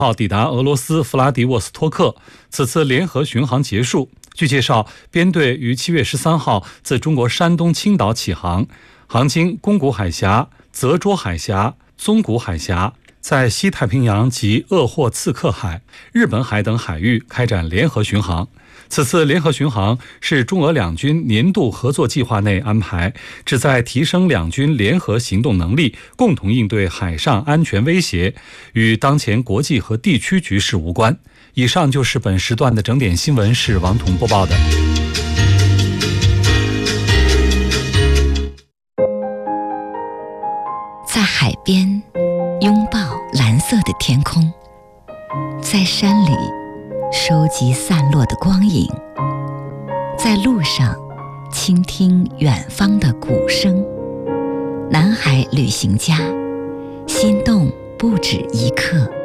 号抵达俄罗斯弗拉迪沃斯托克。此次联合巡航结束，据介绍，编队于7月13号自中国山东青岛起航，航经宫古海峡、泽捉海峡、宗谷海峡，在西太平洋及鄂霍次克海、日本海等海域开展联合巡航。此次联合巡航是中俄两军年度合作计划内安排，旨在提升两军联合行动能力，共同应对海上安全威胁，与当前国际和地区局势无关。以上就是本时段的整点新闻，是王彤播报的。 在海边拥抱蓝色的天空，在山里收集散落的光影，在路上倾听远方的鼓声。南海旅行家，心动不止一刻。